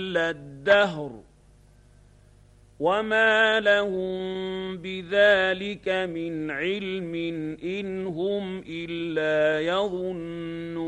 الدهر وما لهم بذلك من علم إن هم إلا يظنون.